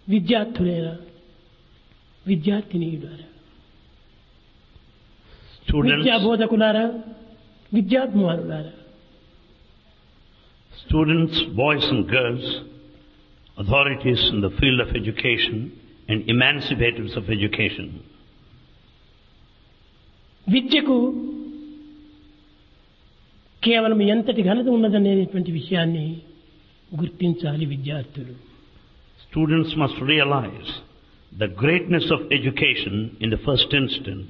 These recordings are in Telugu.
విద్యార్థులేరా, విద్యార్థినీయులారా, విద్యా బోధకులారా, విద్యాభిమానులారా, students, boys and girls, authorities in the field of education and emancipators of education. విద్యకు కేవలం ఎంతటి ఘనత ఉన్నదనేటువంటి విషయాన్ని గుర్తించాలి విద్యార్థులు. Students must realize the greatness of education in the first instance.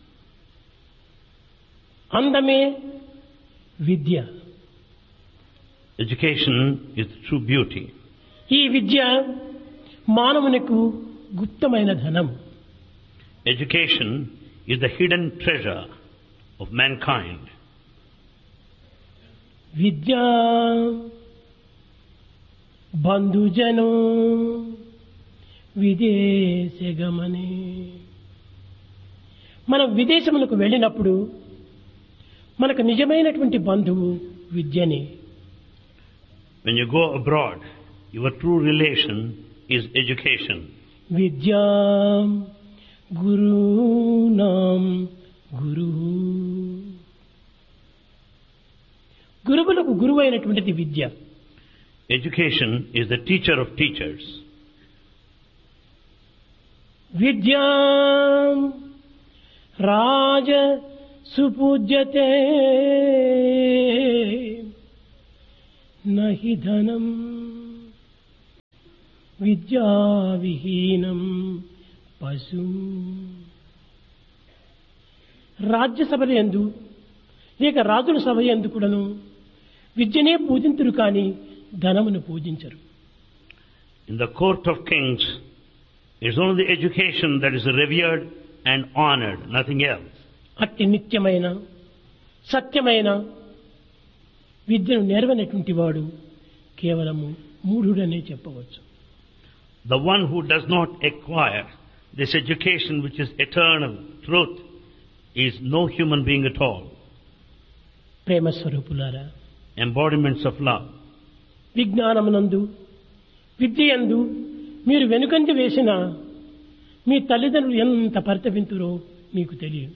అందమే విద్య. Education is true beauty. ఈ విద్య మానవునికి గుప్తమైన ధనం. Education is the hidden treasure of mankind. విద్యా బంధుజనో విదేశగమనే. మనం విదేశములకు వెళ్ళినప్పుడు మనకు నిజమైనటువంటి బంధువు విద్యనే. When you go abroad, your true relation is education. విద్యా గురునాం గురు. గురువులకు గురువైనటువంటిది విద్య. Education is the teacher of teachers. విద్యా రాజ సుపూజ్యతే నహి ధనం విద్యా విహీనం పశు. రాజ్యసభల యందు లేక రాజుల సభ యందు కూడాను విద్యనే పూజింతురు కానీ ధనమును పూజించరు. In the court of kings, it is only the education that is revered and honored, nothing else. అట్టి నిత్యమైన సత్యమైన విద్యను నేర్వనటువంటి వాడు కేవలము మూఢుడనే చెప్పవచ్చు. The one who does not acquire this education which is eternal truth is no human being at all. ప్రేమ స్వరూపులారా, Embodiments of love. విజ్ఞానమునందు విద్యయందు మీరు వెనుకంజ వేసిన మీ తల్లిదండ్రులు ఎంత పరితపింతురో మీకు తెలియదు.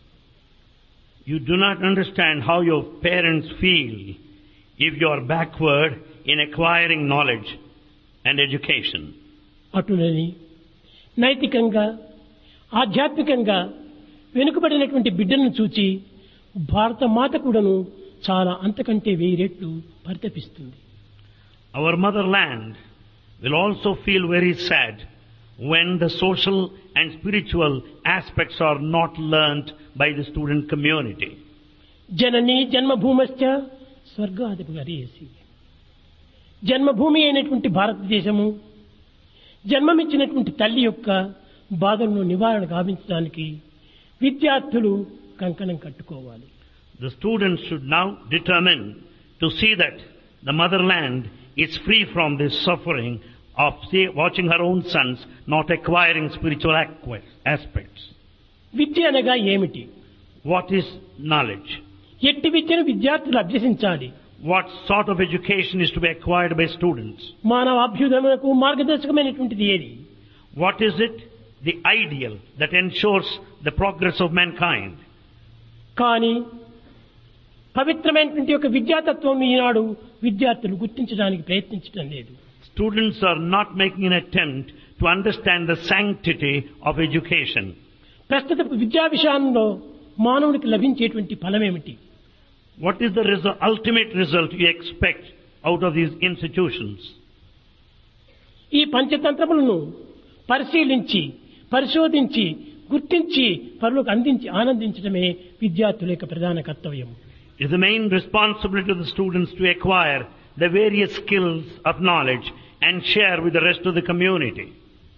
You do not understand how your parents feel if you are backward in acquiring knowledge and education. అటులని నైతికంగా ఆధ్యాత్మికంగా వెనుకబడినటువంటి బిడ్డలను చూచి భారత మాత కూడాను చాలా అంతకంటే 1000 రెట్లు పరితపిస్తుంది. Our motherland will also feel very sad when the social and spiritual aspects are not learnt by the student community. జననీ జన్మభూమశ్చ స్వర్గాధిప గరీయసి. జన్మభూమి అయినటువంటి భారతదేశము జన్మమిచ్చినటువంటి తల్లి యొక్క బాధలను నివారణ గావించడానికి విద్యార్థులు కంకణం కట్టుకోవాలి. The students should now determine to see that the motherland is free from this suffering of watching her own sons not acquiring spiritual aspects. విద్య అనగా ఏమిటి? What is knowledge? ఎట్టి విద్యను విద్యార్థులు అభ్యసించాలి. What sort of education is to be acquired by students? మానవ అభ్యుదయమునకు మార్గదర్శకమైనటువంటిది ఏది? What is it? The ideal that ensures the progress of mankind. కానీ పవిత్రమైనటువంటి ఒక విద్యాతత్వం ఈనాడు విద్యార్థులు గుర్తించడానికి ప్రయత్నించడం లేదు. Students are not making an attempt to understand the sanctity of education. ప్రస్తుత విద్యా విషయంలో మానవునికి లభించేటువంటి ఫలమేమిటి? What is the ultimate result you expect out of these institutions? ఈ పంచతంత్రములను పరిశీలించి పరిశోధించి గుర్తించి పరులకు అందించి ఆనందించడమే విద్యార్థుల యొక్క ప్రధాన కర్తవ్యం. It is the main responsibility of the students to acquire the various skills of knowledge and share with the rest of the community.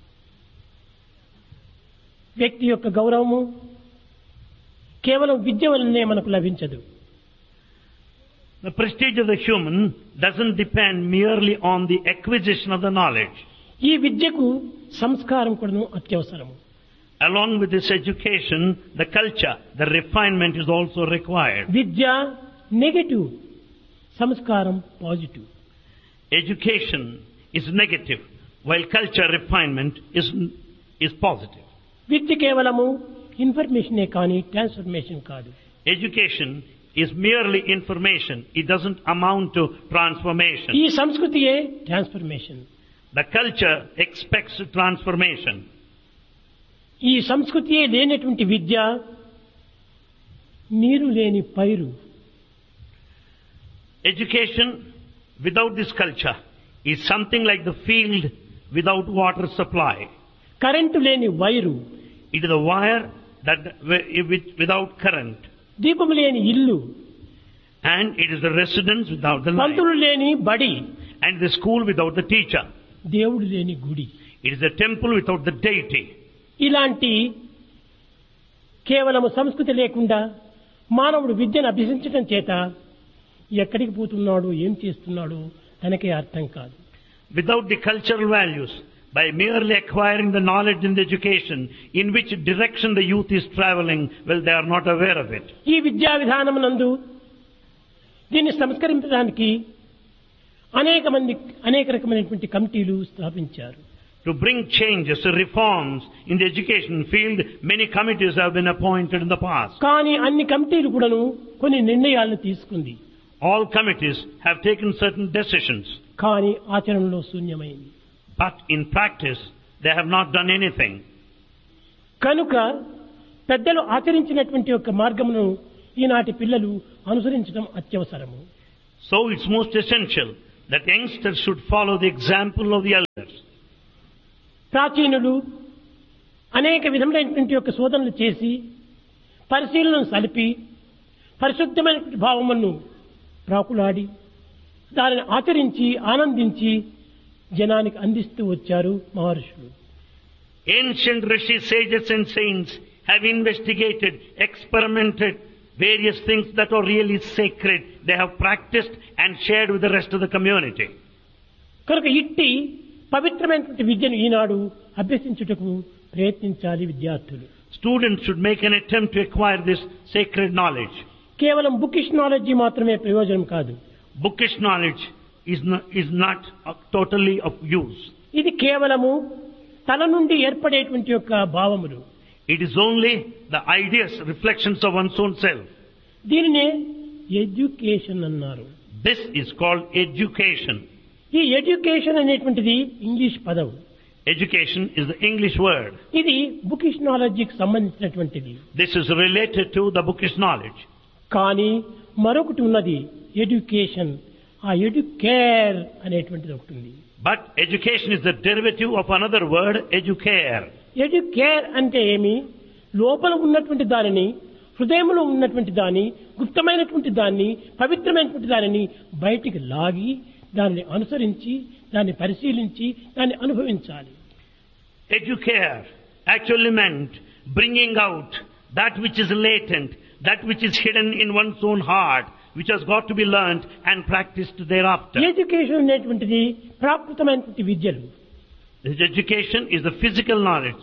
వ్యక్తి యొక్క గౌరవము కేవలం విద్య వల్లనే మనకు లభించదు. The prestige of the human doesn't depend merely on the acquisition of the knowledge. ఈ విద్యకు సంస్కారం కూడా అత్యవసరము. Along with this education, the culture, the refinement is also required. Vidya negative, సంస్కారం positive. Education is negative, while culture refinement is positive. విద్య కేవలము ఇన్ఫర్మేషనే కానీ ట్రాన్స్ఫర్మేషన్ కాదు. Education is merely information. It doesn't amount to transformation. ఈ సంస్కృతియే transformation. The culture expects transformation. ఈ సంస్కృతియే లేనటువంటి విద్య నీరు లేని పైరు. Education without this culture is something like the field without water supply. Current లేని wire. It is a wire that without current. దీపము లేని ఇల్లు. And it is the residence without the light. పంతులు లేని బడి. And the school without the teacher. దేవుడు లేని గుడి. It is the temple without the deity. ఇలాంటి కేవలము సంస్కృతి లేకుండా మానవుడు విద్యను అభ్యసించడం చేత ఎక్కడికి పోతున్నాడు, ఏం చేస్తున్నాడు తనకే అర్థం కాదు. Without the cultural values, by merely acquiring the knowledge and the education, in which direction the youth is traveling, well, they are not aware of it. ఈ విద్యా విధానమునందు దీన్ని సంస్కరించడానికి అనేక రకమైనటువంటి కమిటీలు స్థాపించారు. To bring changes, reforms in the education field, many committees have been appointed in the past. కానీ అన్ని కమిటీలు కూడాను కొన్ని నిర్ణయాలను తీసుకుంది. All committees have taken certain decisions. కానీ ఆచరణలో శూన్యమైంది. But in practice, they have not done anything. కనుక పెద్దలు ఆచరించినటువంటి యొక్క మార్గమును ఈనాటి పిల్లలు అనుసరించడం అత్యవసరము. So it's most essential that youngsters should follow the example of the elders. ప్రాచీనులు అనేక విధములైనటువంటి యొక్క శోధనలు చేసి పరిశీలనను సలిపి పరిశుద్ధమైనటువంటి భావమును ప్రాకులాడి దానిని ఆచరించి ఆనందించి జనానికి అందిస్తూ వచ్చారు మహర్షులు. Ancient rishis, sages and saints have investigated, experimented various things that are really sacred. They have practiced and shared with the rest of the community. కనుక ఇట్టి పవిత్రమైనటువంటి విద్యను ఈనాడు అభ్యసించుటకు ప్రయత్నించాలి విద్యార్థులు. Students should make an attempt to acquire this sacred knowledge. కేవలం బుకిష్ నాలెడ్జి మాత్రమే ప్రయోజనం కాదు. Bookish knowledge is not totally of use. ఇది కేవలము తన నుండి ఏర్పడేటువంటి యొక్క భావములు. It is only the ideas, reflections of one's own self. దీనినే ఎడ్యుకేషన్ అన్నారు. This is called education. ఈ ఎడ్యుకేషన్ అనేటువంటిది ఇంగ్లీష్ పదం. Education is the English word. ఇది బుకిష్ నాలెడ్జికి సంబంధించినటువంటిది. This is related to the bookish knowledge. కానీ మరొకటి ఉన్నది ఎడ్యుకేషన్. ఆ ఎడ్యుకేర్ అనేటువంటిది ఒకటి ఉంది. But education is the derivative of another word, educare. Educare అంటే ఏమి? లోపల ఉన్నటువంటి దానిని, హృదయంలో ఉన్నటువంటి దాన్ని, గుప్తమైనటువంటి దాన్ని, పవిత్రమైనటువంటి దానిని బయటికి లాగి దాన్ని అనుసరించి దాన్ని పరిశీలించి దాన్ని అనుభవించాలి. Educare actually meant bringing out that which is latent, that which is hidden in one's own heart, which has got to be learnt and practiced thereafter. Education అనేటువంటిది ప్రాకృతమైనటువంటి విద్యలు. This education is the physical knowledge.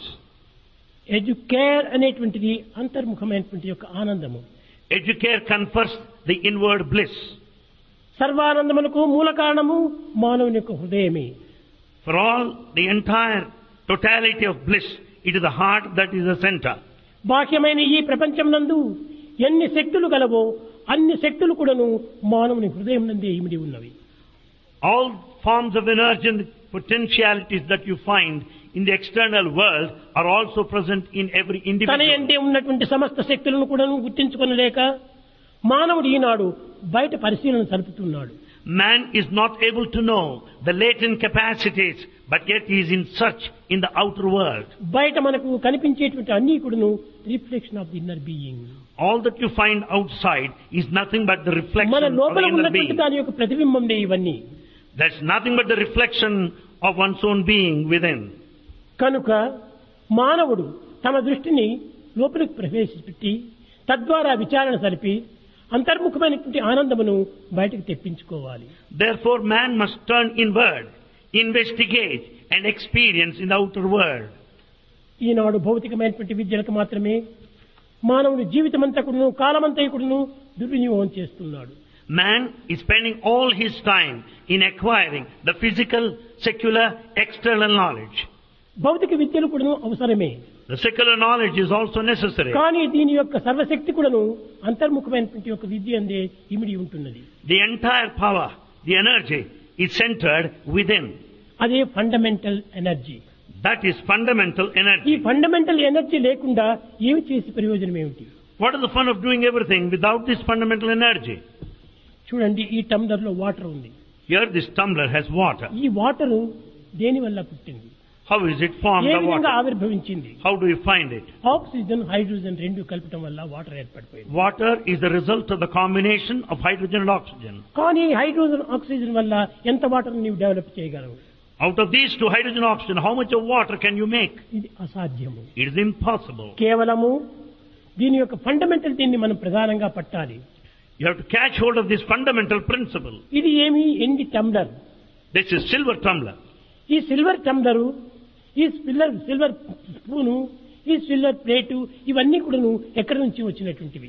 Educare అనేటువంటిది అంతర్ముఖమైనటువంటి యొక్క ఆనందము. Educare confers the inward bliss. సర్వానందములకు మూల కారణము మానవుని యొక్క హృదయమే. For all the entire totality of bliss, it is the heart that is the center. బాహ్యమైన ఈ ప్రపంచం నందు ఎన్ని శక్తులు గలవో అన్ని శక్తులు కూడాను మానవుని హృదయం నందే ఇమిడి ఉన్నవి. All forms of energy and potentialities that you find in the external world are also present in every తన individual. యందే ఉన్నటువంటి సమస్త శక్తులను కూడాను గుర్తించుకొనలేక మానవుడు ఈనాడు బయట పరిశీలన సలుపుతున్నాడు. Man is not able to know the latent capacities, but yet he is in search in the outer world. బయట మనకు కనిపించేటువంటి అన్ని కూడాను reflection of the inner being. All that you find outside is nothing but the reflection మన of the లోపల inner ఉన్నటువంటి being. దాని యొక్క ప్రతిబింబందే ఇవన్నీ. That's nothing but the reflection of one's own being within. కనుక మానవుడు తమ దృష్టిని లోపలికి ప్రవేశపెట్టి తద్వారా విచారణ సరిపి అంతర్ముఖమైనటువంటి ఆనందమును బయటకు తెప్పించుకోవాలి. Therefore man must turn inward, investigate and experience in the outer world. ఈనాడు భౌతికమైనటువంటి విద్యలకు మాత్రమే మానవుడు జీవితమంతా కూడాను కాలమంతా కూడాను దుర్వినియోగం చేస్తున్నాడు. Man is spending all his time in acquiring the physical secular external knowledge. భౌతిక విద్యలు కూడా అవసరమే. The secular knowledge is also necessary. కానీ దీని యొక్క సర్వశక్తి కూడాను అంతర్ముఖమైనటువంటి ఒక విద్య అందే ఇమిడి ఉంటున్నది. The entire power, the energy is centered within. అదే fundamental energy. That is fundamental ఈ energy. ఫండమెంటల్ ఎనర్జీ లేకుండా ఏమి చేసి ప్రయోజనం ఏమిటి? What is the fun of doing everything without this fundamental energy? చూడండి, ఈ టంబ్లర్ లో వాటర్ ఉంది. Here this tumbler has water. ఈ వాటర్ దేని వల్ల పుట్టింది? How is it formed, A the విధంగా water? ఆవిర్భవించింది? How do you find it? Oxygen hydrogen రెండు కలపటం వల్ల water ఏర్పడిపోయింది. Water is the result of the combination of hydrogen and oxygen. కానీ హైడ్రోజన్ ఆక్సిజన్ వల్ల ఎంత వాటర్ నీవు డెవలప్ చేయగలవు? Out of these two, hydrogen and oxygen, how much of water can you make? ఇది అసాధ్యము. It is impossible. కేవలము దీని యొక్క ఫండమెంటల్ దీన్ని మనం ప్రధానంగా పట్టాలి. You have to catch hold of this fundamental principle. ఇది ఏమి? ఎండి tumbler. This is silver tumbler. ఈ సిల్వర్ టంబ్లరు, ఈ సిల్వర్ స్పూను, ఈ సిల్వర్ ప్లేటు ఇవన్నీ కూడాను ఎక్కడి నుంచి వచ్చినటువంటివి?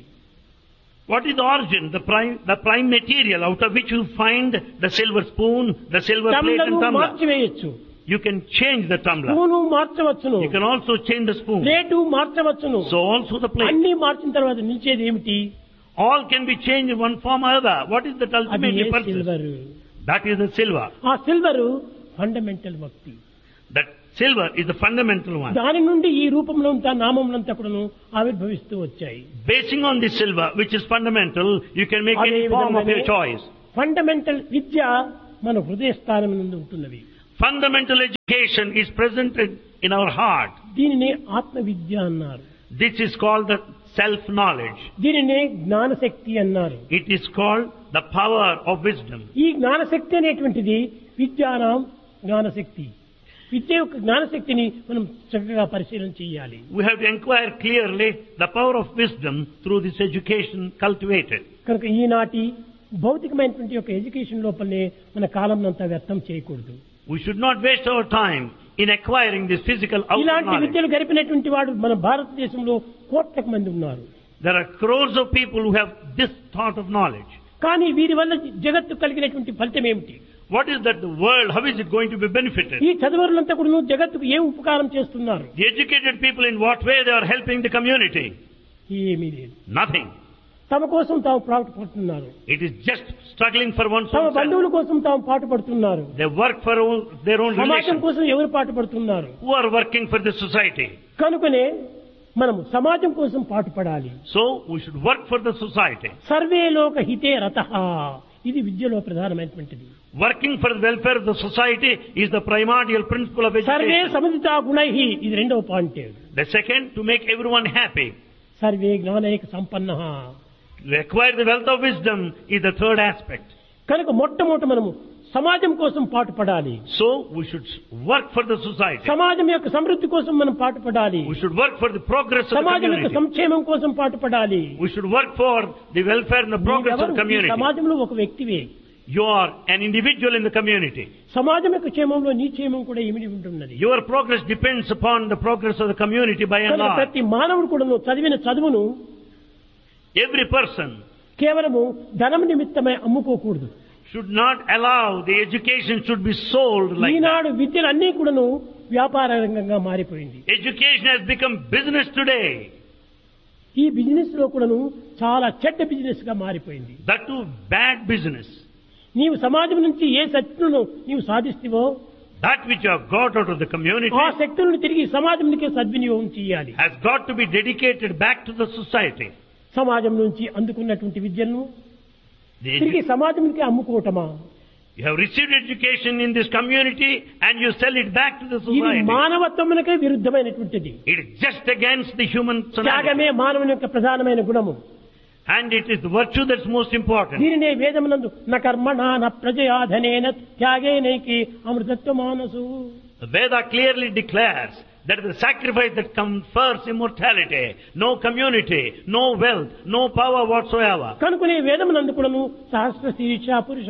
What is the origin, the prime material out of which you find the silver spoon, the silver plate and టంబ్లరు tumbler? మార్చివేయచ్చు. You can change the tumbler. Spoon మార్చవచ్చును. You can also change the spoon. Plate మార్చవచ్చును. So also the plate. అన్ని మార్చిన తర్వాత నిలిచేది ఏమిటి? All can be changed in one form or other. What is that అది ultimately purpose? Silver. That is the silver. ఆ సిల్వరు ఫండమెంటల్ భక్తి. That silver is the fundamental one. దాని నుండి ఈ రూపంలో నామంలంతా కూడాను ఆవిర్భవిస్తూ వచ్చాయి. Basing on this silver, which is fundamental, you can make any form of your choice. Fundamental విద్య మన హృదయ స్థానం నందు ఉంటున్నది. Fundamental education is presented in our heart. దీనిని ఆత్మ విద్య అన్నారు. This is called the self-knowledge. దీనినే జ్ఞానశక్తి అన్నారు. It is called the power of wisdom. ఈ జ్ఞానశక్తి అనేటువంటిది విద్యానాం జ్ఞానశక్తి. విద్య యొక్క జ్ఞానశక్తిని మనం చక్కగా పరిశీలన చేయాలి. We have to inquire clearly the power of wisdom through this education cultivated. కనుక ఈనాటి భౌతికమైనటువంటి యొక్క ఎడ్యుకేషన్ లోపలనే మన కాలం అంతా వ్యర్థం చేయకూడదు. We should not waste our time in acquiring this physical outer ఇలాంటి knowledge. విద్యలు గడిపినటువంటి వాడు మన భారతదేశంలో కోట్లకు మంది ఉన్నారు. There are crores of people who have this thought of knowledge. కానీ వీరి వల్ల జగత్తు కలిగినటువంటి ఫలితం ఏమిటి? What is that the world, how is it going to be benefited? ఈ చదువులంతా కూడా జగత్తుకు ఏం ఉపకారం చేస్తున్నారు? The educated people, in what way they are helping the community? ఏమీ లేదు. Nothing. తమ కోసం తాము పాటుపడుతున్నారు. It is just struggling for one's తమ own self. బంధువుల కోసం తాము పాటుపడుతున్నారు. They work for their own సమాజం relations. కోసం ఎవరు పాటుపడుతున్నారు? Who are working for the society. కనుకనే మనము సమాజం కోసం పాటుపడాలి. So we should work for the society. Survey లోక హితే రతః. ఇది విద్యలో ప్రధానమైనటువంటిది. Working for the welfare of the society is the primordial principle of survey education. సముదితా గుణైః. ఇది రెండవ point. The second, to make everyone happy. Survey జ్ఞానైక సంపన్నః. To acquire the wealth of wisdom is the third aspect. కనుక మొట్టమొదట మనము సమాజం కోసం పాటుపడాలి. So we should work for the society. సమాజం యొక్క సమృద్ధి కోసం మనం పాటుపడాలి. We should work for the progress of the సమాజం యొక్క community. సంక్షేమం కోసం పాటుపడాలి. We should work for the welfare and the progress of the community. సమాజంలో ఒక వ్యక్తివే. You are an individual in the community. సమాజం యొక్క క్షేమంలో నీ క్షేమం కూడా ఇమిడి ఉంటున్నది. Your progress depends upon the progress of the community by and large. ప్రతి మానవుడు కూడా చదివిన చదువును Every person కేవలము ధనం నిమిత్తమై అమ్ముకోకూడదు. should not allow the education should be sold like that. ఈనాడు విద్యలు అన్నీ కూడాను వ్యాపార రంగంగా మారిపోయింది. Education has become business today. ఈ బిజినెస్ లో కూడాను చాలా చెడ్డ బిజినెస్ గా మారిపోయింది. That too bad business. నీవు సమాజం నుంచి ఏ శక్తులను నీవు సాధిస్తావో That which you have got out of the community ఆ శక్తులను తిరిగి సమాజంకే సద్వినియోగం చేయాలి. has got to be dedicated back to the society. సమాజం నుంచి అందుకున్నటువంటి విద్యను The తిరిగి సమాజంకే అమ్ముకోవటమా? You have received education in this community and you sell it back to the ఇది society. మానవత్వమునకే విరుద్ధమైనటువంటిది. It is just against the human personality. త్యాగమే మానవుని యొక్క ప్రధానమైన గుణము. And it is the virtue that's most important. దీనినే వేదమునందు న కర్మణా న ప్రజయా ధనేన త్యాగేనైకి అమృతత్వ మానసు. The Veda clearly declares that the sacrifice that confers immortality, no community, no wealth, no power whatsoever. కనుకనే వేదమునందు కూడాను సహస్ర శీర్ష పురుష,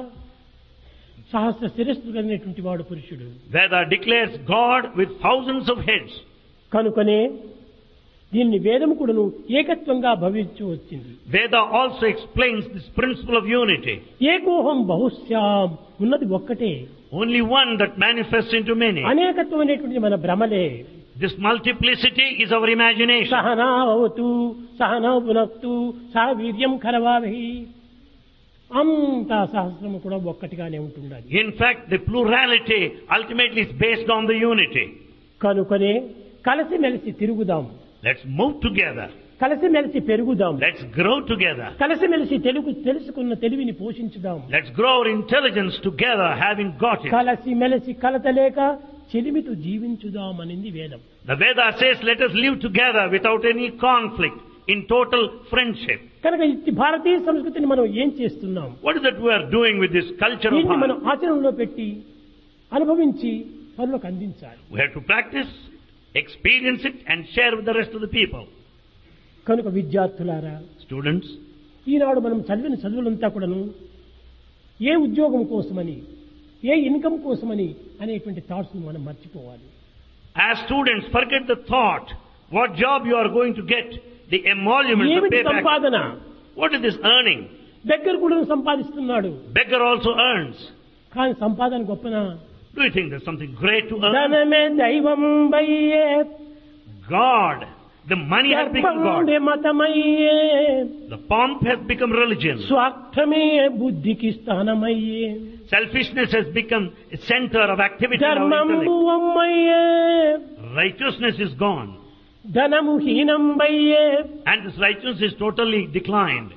సహస్ర శిరస్సు కలిగినటువంటి వాడు పురుషుడు. Veda declares God with thousands of heads. కనుకనే దీన్ని వేదము కూడాను ఏకత్వంగా భవించి వచ్చింది. Veda also explains this principle of unity. ఏకోహం బహుశ్యాం ఉన్నది ఒక్కటే. Only one that manifests into many. అనేకత్వం అనేటువంటి మన భ్రమలే. This multiplicity is our imagination. సహనావతు సహనౌ భునక్తు సహ వీర్యం కరవావహి. అంతా సహస్రము కూడా ఒక్కటిగానే ఉంటుండాలి. In fact, the plurality ultimately is based on the unity. కనుకనే కలిసిమెలిసి తిరుగుదాం. Let's move together. కలిసిమెలిసి పెరుగుదాం. Let's grow together. కలిసిమెలిసి తెలుసుకున్న తెలివిని పోషించుదాం. Let's grow our intelligence together, having got it. కలిసిమెలిసి కలతలేక చెలిమితో జీవించుదాం అనింది వేదం. The Veda says, let us live together without any conflict, in total friendship. కనుక ఈ భారతీయ సంస్కృతిని మనం ఏం చేస్తున్నాం? What is that we are doing with this culture of దీన్ని మనం ours? ఆచరణలో పెట్టి అనుభవించి పనులకు అందించాలి. We have to practice, experience it, and share with the rest of the people. కనుక విద్యార్థులారా, Students, ఈనాడు మనం చదివిన చదువులంతా కూడాను ఏ ఉద్యోగం కోసమని, ఏ ఇన్కమ్ కోసమని అనేటువంటి థాట్స్ మనం మర్చిపోవాలి. as students, forget the thought, what job you are going to get, the emoluments, the ఏమిటి payback. సంపాదన? What is this earning? దగ్గర కూడా సంపాదిస్తున్నాడు, Beggar also earns. కానీ సంపాదన గొప్పనా? Do you think there's something great to earn? ధనమే దైవం బయ్యే, God, the money has become God. గర్భమే మతమయ్యే, The pomp has become religion. స్వార్థమే బుద్ధికి స్థానమయ్యే, Selfishness has become a center of activity in our ధర్మము intellect. అమ్మయ్యే, Righteousness is gone. ధనము హీనం బయ్యే. And this righteousness is totally declined.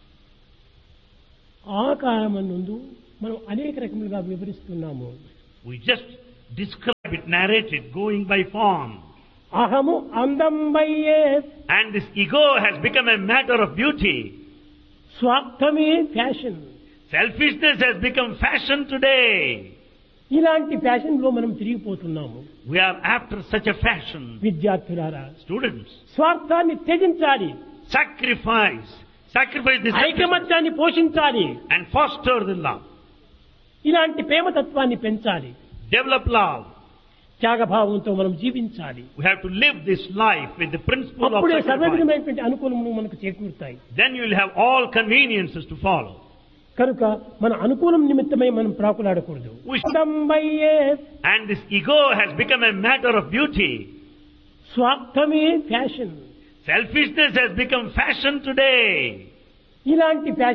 ఆకారమునందు మనం అనేక రకములుగా వివరిస్తున్నాము. We just describe it, narrate it, going by form. అహము అందం బయ్యే, And this ego has become a matter of beauty. స్వార్థమే fashion. Selfishness has become fashion today. ఇలాంటి ఫ్యాషన్ లో మనం తిరిగిపోతున్నాము. We are after such a fashion. విద్యార్థులారా, Students, స్వార్థాన్ని త్యజించాలి, sacrifice this ఐకమత్యాన్ని పోషించాలి, and foster the love. ఇలాంటి ప్రేమతత్వాన్ని పెంచాలి, Develop love. త్యాగభావంతో మనం జీవించాలి. We have to live this life with the principle of అప్పుడే sacrifice. సర్వవిధమైనటువంటి అనుకూలములు మనకు చేకూరుతాయి. Then you will have all conveniences to follow. కనుక మన అనుకూలం నిమిత్తమై మనం ప్రాకులాడకూడదు. And this ego has become a matter of beauty. స్వార్థమే fashion. Selfishness has become fashion today. ఇలాంటి ఫ్యాషన్